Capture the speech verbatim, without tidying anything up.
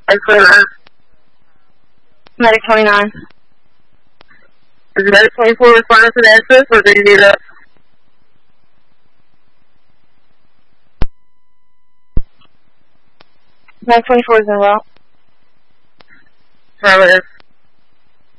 I said, Medic twenty-nine. is Medic twenty-four responding to the access, or do you need us? Medic twenty-four is in well. Affirmative.